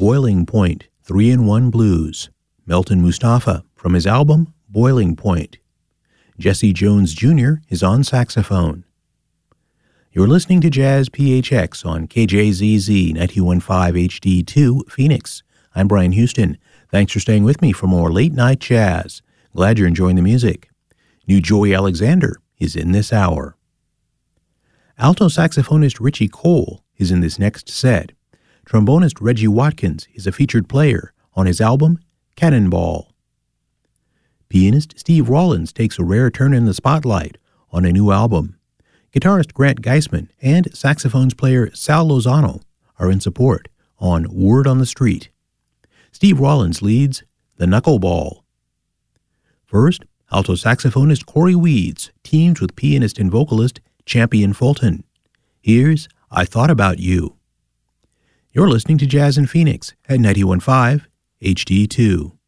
Boiling Point, 3-in-1 Blues, Melton Mustafa from his album Boiling Point. Jesse Jones Jr. is on saxophone. You're listening to Jazz PHX on KJZZ 91.5 HD2 Phoenix. I'm Brian Houston. Thanks for staying with me for more late-night jazz. Glad you're enjoying the music. New Joey Alexander is in this hour. Alto saxophonist Richie Cole is in this next set. Trombonist Reggie Watkins is a featured player on his album Cannonball. Pianist Steve Rollins takes a rare turn in the spotlight on a new album. Guitarist Grant Geisman and saxophones player Sal Lozano are in support on Word on the Street. Steve Rollins leads the Knuckleball. First, alto saxophonist Corey Weeds teams with pianist and vocalist Champion Fulton. Here's I Thought About You. You're listening to Jazz in Phoenix at 91.5 HD2.